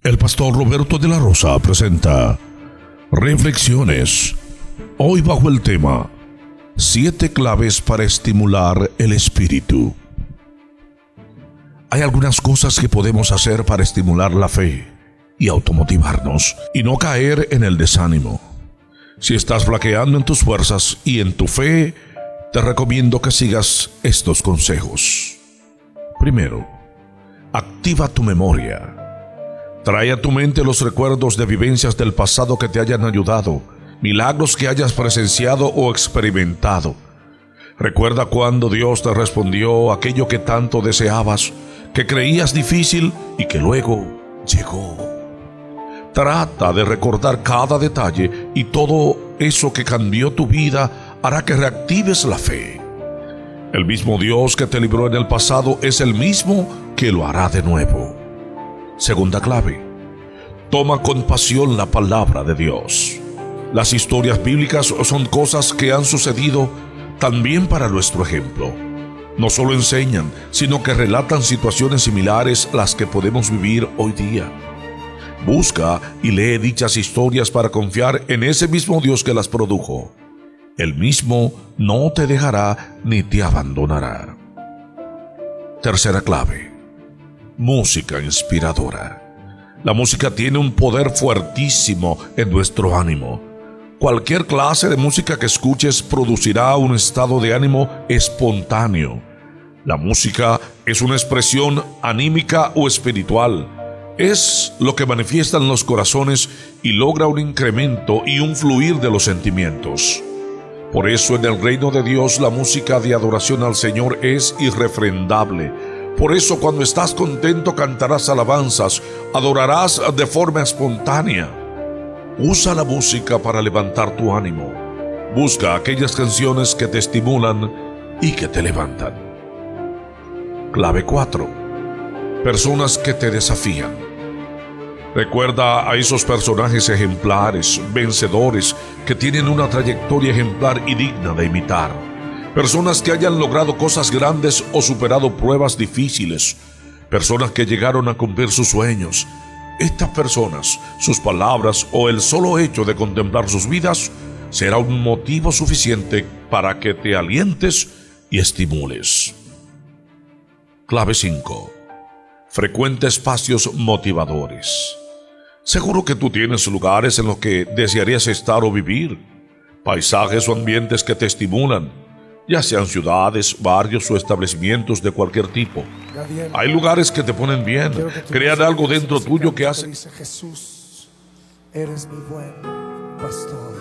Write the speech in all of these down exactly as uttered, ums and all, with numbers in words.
El pastor Roberto de la Rosa presenta Reflexiones, hoy bajo el tema Siete claves para estimular el espíritu. Hay algunas cosas que podemos hacer para estimular la fe y automotivarnos y no caer en el desánimo. Si estás flaqueando en tus fuerzas y en tu fe, te recomiendo que sigas estos consejos. Primero, activa tu memoria. Trae a tu mente los recuerdos de vivencias del pasado que te hayan ayudado, milagros que hayas presenciado o experimentado. Recuerda cuando Dios te respondió aquello que tanto deseabas, que creías difícil y que luego llegó. Trata de recordar cada detalle y todo eso que cambió tu vida hará que reactives la fe. El mismo Dios que te libró en el pasado es el mismo que lo hará de nuevo. Segunda clave, toma con pasión la palabra de Dios. Las historias bíblicas son cosas que han sucedido también para nuestro ejemplo. No solo enseñan, sino que relatan situaciones similares a las que podemos vivir hoy día. Busca y lee dichas historias para confiar en ese mismo Dios que las produjo. El mismo no te dejará ni te abandonará. Tercera clave, música inspiradora. La música tiene un poder fuertísimo en nuestro ánimo. Cualquier clase de música que escuches producirá un estado de ánimo espontáneo. La música es una expresión anímica o espiritual. Es lo que manifiestan los corazones y logra un incremento y un fluir de los sentimientos. Por eso en el reino de Dios la música de adoración al Señor es irrefrendable. Por eso cuando estás contento cantarás alabanzas, adorarás de forma espontánea. Usa la música para levantar tu ánimo. Busca aquellas canciones que te estimulan y que te levantan. Clave cuatro. Personas que te desafían. Recuerda a esos personajes ejemplares, vencedores, que tienen una trayectoria ejemplar y digna de imitar. Personas que hayan logrado cosas grandes o superado pruebas difíciles. Personas que llegaron a cumplir sus sueños. Estas personas, sus palabras o el solo hecho de contemplar sus vidas será un motivo suficiente para que te alientes y estimules. Clave cinco. Frecuenta espacios motivadores. Seguro que tú tienes lugares en los que desearías estar o vivir, paisajes o ambientes que te estimulan, ya sean ciudades, barrios o establecimientos de cualquier tipo. Hay lugares que te ponen bien, crean algo dentro tuyo que hace. Dice Jesús, eres mi buen pastor.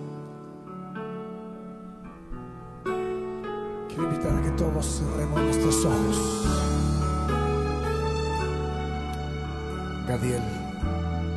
Quiero invitar a que todos cerremos nuestros ojos. Gadiel.